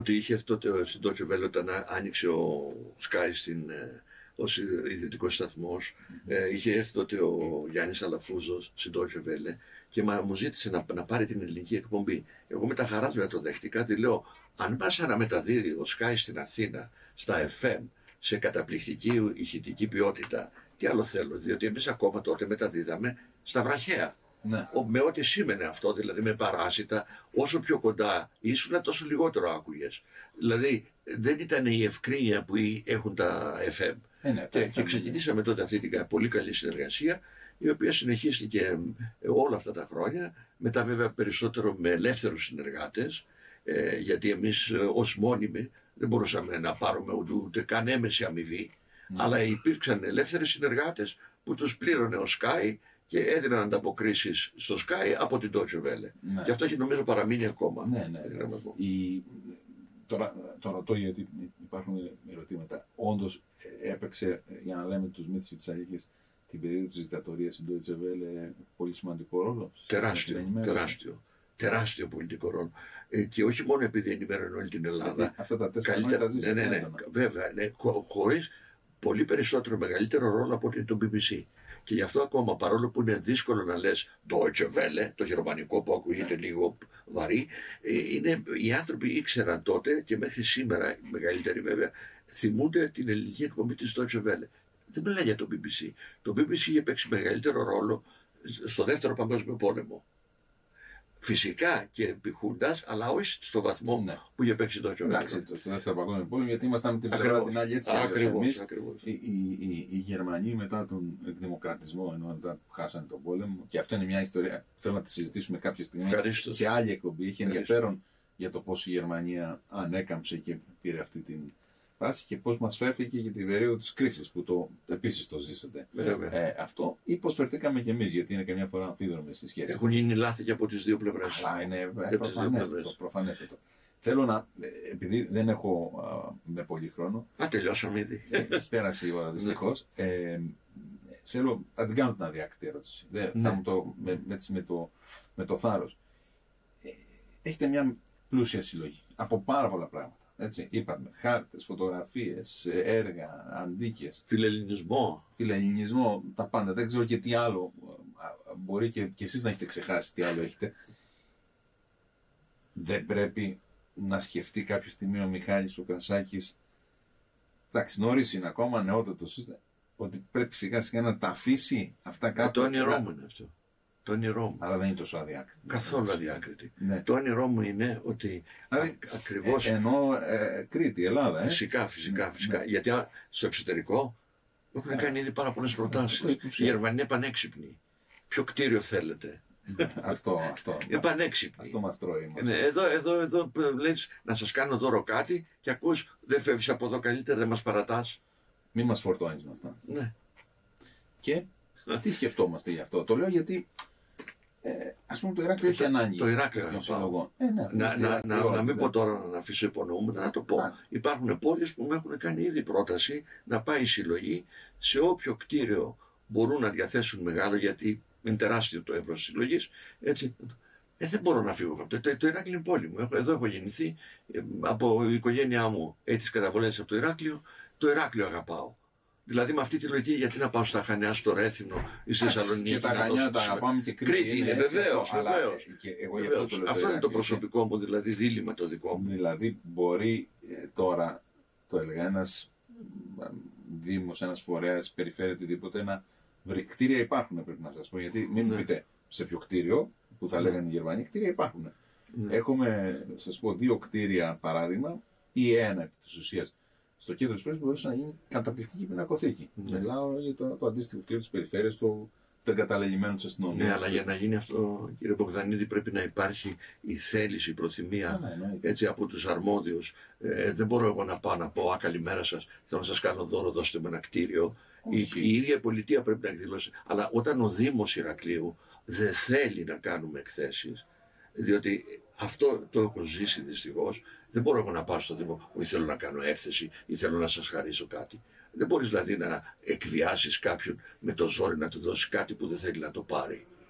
Ότι είχε τότε στην Deutsche Welle όταν άνοιξε ο Sky ως ιδιωτικός σταθμός, είχε έρθει τότε ο Γιάννης Αλαφούζος στην Deutsche Welle και μου ζήτησε να πάρει την ελληνική εκπομπή. Εγώ με τα χαράς βέβαια το δέχτηκα, τη λέω, αν μας αναμεταδίδει ο Sky στην Αθήνα, στα FM, σε καταπληκτική ηχητική ποιότητα, τι άλλο θέλω, διότι εμείς ακόμα τότε μεταδίδαμε στα βραχαία. Ναι. Με ό,τι σήμαινε αυτό, δηλαδή με παράσιτα, όσο πιο κοντά ήσουν, τόσο λιγότερο άκουγες. Δηλαδή δεν ήταν η ευκρίνεια που έχουν τα FM. Ναι, και ξεκινήσαμε τότε αυτή την πολύ καλή συνεργασία, η οποία συνεχίστηκε όλα αυτά τα χρόνια, μετά βέβαια περισσότερο με ελεύθερους συνεργάτες, γιατί εμείς ως μόνιμοι δεν μπορούσαμε να πάρουμε ούτε καν έμεση αμοιβή, αλλά υπήρξαν ελεύθεροι συνεργάτες που τους πλήρωνε ο Sky και έδιναν ανταποκρίσεις στο Sky από την Deutsche Welle. Ναι. Και αυτό έχει νομίζω παραμείνει ακόμα. Ναι. Τώρα ρωτώ γιατί υπάρχουν ερωτήματα. Όντως έπαιξε, για να λέμε τους μύθους και τις αλήθειες, την περίοδο της δικτατορίας η Deutsche Welle πολύ σημαντικό ρόλο. Τεράστιο πολιτικό ρόλο. Και όχι μόνο επειδή ενημέρωνε όλη την Ελλάδα. Αυτά τα 4 χρόνια τα ζήσαμε. Ναι, βέβαια. Χωρίς πολύ περισσότερο μεγαλύτερο ρόλο από το BBC. Και γι' αυτό ακόμα, παρόλο που είναι δύσκολο να λες Deutsche Welle, το γερμανικό που ακούγεται λίγο βαρύ, οι άνθρωποι ήξεραν τότε και μέχρι σήμερα, οι μεγαλύτεροι βέβαια, θυμούνται την ελληνική εκπομπή της Deutsche Welle. Δεν μιλάει για το BBC. Το BBC είχε παίξει μεγαλύτερο ρόλο στο Δεύτερο Παγκόσμιο Πόλεμο. Φυσικά και επιχούντας, αλλά όχι στο βαθμό που είχε παίξει το Deutsche Welle. Εντάξει, στο Δεύτερο Παγκόσμιο Πόλεμο, γιατί ήμασταν την πλευρά την άλλη έτσι. Ακριβώς. Οι Γερμανοί μετά τον εκδημοκρατισμό, ενώ μετά χάσανε τον πόλεμο, και αυτό είναι μια ιστορία, θέλω να τη συζητήσουμε κάποια στιγμή σε άλλη εκπομπή. Έχει ενδιαφέρον για το πώς η Γερμανία ανέκαμψε και πήρε αυτή την φάση και πώς μας φέρθηκε για την περίοδο της κρίσης που επίσης το ζήσατε. Αυτό, ή πώς φερθήκαμε κι εμείς, γιατί είναι καμιά φορά αμφίδρομες στις σχέσεις. Έχουν γίνει λάθη και από τις δύο πλευρές. Αλλά είναι προφανέστατο. Θέλω να, επειδή δεν έχω με πολύ χρόνο. Τελειώσαμε ήδη. Έχει πέρασει η ώρα δυστυχώς. Θέλω να την κάνω την αδιάκριτη ερώτηση. Με το θάρρος. Έχετε μια πλούσια συλλογή από πάρα πολλά πράγματα. Έτσι, είπαμε, χάρτες, φωτογραφίες, έργα, αντίκες. Φιλελληνισμό, τα πάντα. Δεν ξέρω και τι άλλο. Μπορεί και εσείς να έχετε ξεχάσει τι άλλο έχετε. Δεν πρέπει να σκεφτεί κάποια στιγμή ο Μιχάλης ο Κρασάκης, εντάξει, νωρίς είναι ακόμα, νεότατος, ότι πρέπει σιγά σιγά να τα αφήσει αυτά κάπου. Το όνειρό μου είναι αυτό. Το όνειρό μου. Αλλά δεν είναι τόσο αδιάκριτη. Καθόλου αδιάκριτη. Ναι. Το όνειρό μου είναι ότι ακριβώς. Ενώ Κρήτη, Ελλάδα. Φυσικά. Γιατί στο εξωτερικό έχουν κάνει ήδη πάρα πολλές προτάσεις. Οι Γερμανοί είναι πανέξυπνοι. Ποιο κτίριο θέλετε. Αυτό. Είναι πανέξυπνοι. Αυτό μας τρώει. Εδώ λες να σας κάνω δώρο κάτι και ακούς δεν φεύγεις από εδώ καλύτερα, δεν μας παρατάς. Μην μας φορτώνεις με αυτά. Ναι. Και τι σκεφτόμαστε γι' αυτό. Το λέω γιατί ας πούμε το Ηράκλειο έχει ανάγκη. Το Ηράκλειο να μην πω τώρα να αφήσω υπονοούμενα, να το πω. Υπάρχουν πόλεις που μου έχουν κάνει ήδη πρόταση να πάει η συλλογή σε όποιο κτίριο μπορούν να διαθέσουν μεγάλο, γιατί είναι τεράστιο το εύρος της συλλογής. Έτσι. Δεν μπορώ να φύγω από το Ηράκλειο είναι πόλη μου. Εδώ έχω γεννηθεί, από η οικογένειά μου έχει τις καταβολές από το Ηράκλειο. Το Ηράκλειο αγαπάω. Δηλαδή με αυτή τη λογική, γιατί να πάω στα Χανιά, στο Ρέθυμνο ή στη Θεσσαλονίκη. Και τα Χανιά τα αγαπάμε και Κρήτη είναι, βεβαίως. Αυτό είναι το γιατί προσωπικό μου, δηλαδή δίλημμα το δικό μου. Δηλαδή μπορεί τώρα, το έλεγα, ένας δήμος, ένας φορέας, περιφέρεια, οτιδήποτε, να βρει. Κτίρια υπάρχουν, πρέπει να σας πω, γιατί μην μου πείτε σε ποιο κτίριο, που θα λέγανε οι Γερμανοί, κτίρια υπάρχουν. Έχουμε, σας πω, 2 κτίρια παράδειγμα, ή ένα επί της ουσίας. Στο κέντρο της πόλης μπορούσε να γίνει καταπληκτική πινακοθήκη. Μιλάω για το αντίστοιχο κτίριο της περιφέρειας του εγκαταλελειμμένου της αστυνομίας. Ναι, αλλά για να γίνει αυτό, κύριε Μπογδανίδη, πρέπει να υπάρχει η θέληση, η προθυμία έτσι, από τους αρμόδιους. Δεν μπορώ εγώ να πάω να πω καλημέρα σας, θέλω να σας κάνω δώρο, δώστε με ένα κτίριο. Η ίδια πολιτεία πρέπει να εκδηλώσει. Αλλά όταν ο Δήμος Ηρακλείου δεν θέλει να κάνουμε εκθέσεις, διότι αυτό το έχω ζήσει δυστυχώς. Δεν μπορώ εγώ να πάω στο Δήμο που θέλω να κάνω έκθεση ή θέλω να σας χαρίσω κάτι. Δεν μπορείς δηλαδή να εκβιάσεις κάποιον με το ζόρι να του δώσεις κάτι που δεν θέλει να το πάρει.